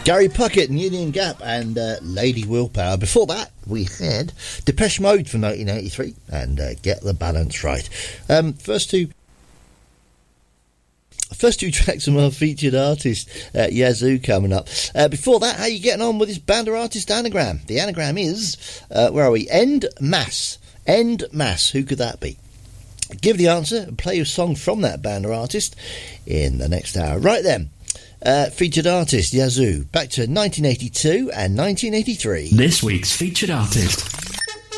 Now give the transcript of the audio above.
Gary Puckett and Union Gap and Lady Willpower. Before that, we had Depeche Mode from 1983 and Get the Balance Right. First two tracks from our featured artist, Yazoo, coming up. Before that, how are you getting on with this band or artist anagram? The anagram is, where are we? End Mass. End Mass. Who could that be? Give the answer and play a song from that band or artist in the next hour. Right then, featured artist, Yazoo. Back to 1982 and 1983. This week's featured artist.